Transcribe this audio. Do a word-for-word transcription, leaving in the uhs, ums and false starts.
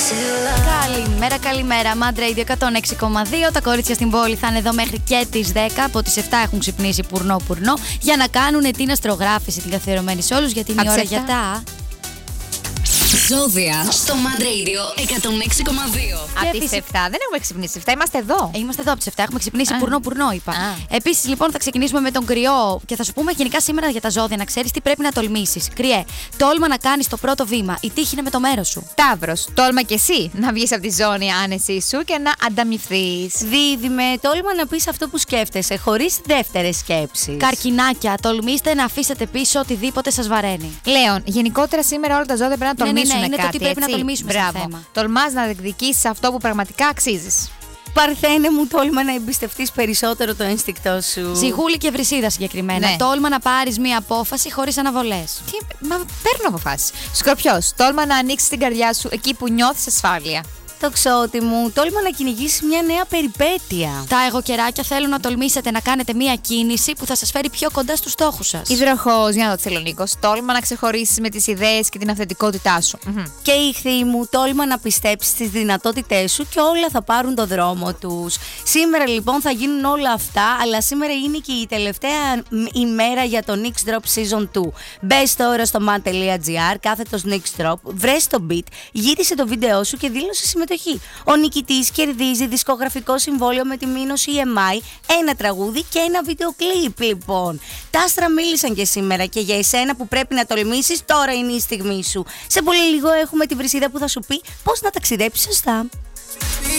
Καλημέρα, καλημέρα. Mad Radio εκατόν έξι κόμμα δύο. Τα κορίτσια στην πόλη θα είναι εδώ μέχρι και τις δέκα. Από τις επτά έχουν ξυπνήσει πουρνό-πουρνό για να κάνουν την αστρογράφηση την καθιερωμένη σε όλους. Γιατί είναι η ώρα για τα ζώδια στο Mad Radio εκατόν έξι κόμμα δύο. Από τις επτά δεν έχουμε ξυπνήσει. επτά είμαστε εδώ. Ε, είμαστε εδώ από τις επτά. Έχουμε ξυπνήσει πουρνό-πουρνό, είπα. Επίσης, λοιπόν, θα ξεκινήσουμε με τον Κρυό και θα σου πούμε γενικά σήμερα για τα ζώδια να ξέρεις τι πρέπει να τολμήσεις. Κρυέ, τόλμα να κάνεις το πρώτο βήμα. Η τύχη είναι με το μέρος σου. Ταύρος, τόλμα και εσύ να βγεις από τη ζώνη άνεσή σου και να ανταμυφθείς. Δίδυμε, τόλμα να πεις αυτό που σκέφτεσαι, χωρίς δεύτερες σκέψεις. Καρκινάκια, τολμήστε να αφήσετε πίσω οτιδήποτε σας βαραίνει. Λέων, γενικότερα σήμερα όλα τα ζώδια πρέπει να τολμήσουν. Ναι, ναι, ναι, είναι κάτι, το τι πρέπει έτσι. να τολμήσουμε στο θέμα. Τολμάς να διεκδικήσεις αυτό που πραγματικά αξίζεις. Παρθένε μου, τόλμα να εμπιστευτείς περισσότερο το ένστικτό σου. Ζυγούλη και Βρυσίδα συγκεκριμένα. Ναι. Τόλμα να πάρεις μία απόφαση χωρίς αναβολές. Τι, μα παίρνω αποφάσεις. Σκορπιός, τόλμα να ανοίξεις την καρδιά σου εκεί που νιώθεις ασφάλεια. Τοξότη μου, τόλμα να κυνηγήσεις μια νέα περιπέτεια. Τα εγωκεράκια θέλουν να τολμήσετε να κάνετε μία κίνηση που θα σας φέρει πιο κοντά στους στόχους σας. Υδροχόος, για να δω Θεσσαλονίκος, τόλμα να ξεχωρίσεις με τις ιδέες και την αυθεντικότητά σου. Και η Ιχθύ μου, τόλμα να πιστέψεις στις δυνατότητές σου και όλα θα πάρουν το δρόμο τους. Σήμερα λοιπόν θα γίνουν όλα αυτά, αλλά σήμερα είναι και η τελευταία ημέρα για το Nix Drop Season δύο. Μπες τώρα στο mad τελεία gr, κάθετος Nix Drop, βρες το beat, γύρισε το βίντεο σου και δήλωσε συμμετοχή. Ο νικητής κερδίζει δισκογραφικό συμβόλαιο με τη Μήνος ι εμ άι, ένα τραγούδι και ένα βίντεο κλιπ λοιπόν. Τα άστρα μίλησαν και σήμερα και για εσένα που πρέπει να τολμήσεις, τώρα είναι η στιγμή σου. Σε πολύ λίγο έχουμε τη Βρυσίδα που θα σου πει πώς να ταξιδέψεις σωστά.